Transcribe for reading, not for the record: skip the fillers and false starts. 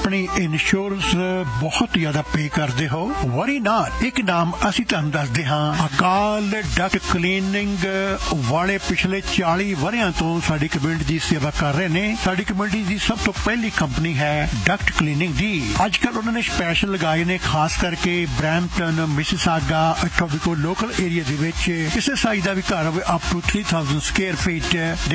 ਆਪਣੀ ਇੰਸ਼ੋਰੈਂਸ ਬਹੁਤ ਜ਼ਿਆਦਾ ਪੇ ਕਰਦੇ ਹੋ, ਵਰੀ ਨਾਟ। ਇੱਕ ਨਾਮ ਅਸੀਂ ਤੁਹਾਨੂੰ ਦੱਸਦੇ ਹਾਂ, ਅਕਾਲ ਡਕਟ ਕਲੀਨਿੰਗ ਵਾਲੇ ਪਿਛਲੇ 40 ਵਰਿਆਂ ਤੋਂ ਸਾਡੀ ਕਮਿਊਨਿਟੀ ਦੀ ਸੇਵਾ ਕਰ ਰਹੇ ਨੇ। ਸਾਡੀ ਕਮਿਊਨਿਟੀ ਦੀ ਸਭ ਤੋਂ ਪਹਿਲੀ ਕੰਪਨੀ ਹੈ ਡਕਟ ਕਲੀਨਿੰਗ ਦੀ। ਅੱਜ ਕੱਲ ਉਹਨਾਂ ਨੇ ਸਪੈਸ਼ਲ ਲਗਾਏ ਨੇ, ਖਾਸ ਕਰਕੇ ਬਰੈਂਪਟਨ, ਮਿਸਿਸਾਗਾ, ਟੋਬੀਕੋ ਲੋਕਲ ਏਰੀਆ ਦੇ ਵਿੱਚ ਕਿਸੇ ਸਾਈਜ਼ ਦਾ ਵੀ ਘਰ ਹੋਵੇ ਅਪ ਟੂ 3000 ਸਕੁਅਰ ਫੀਟ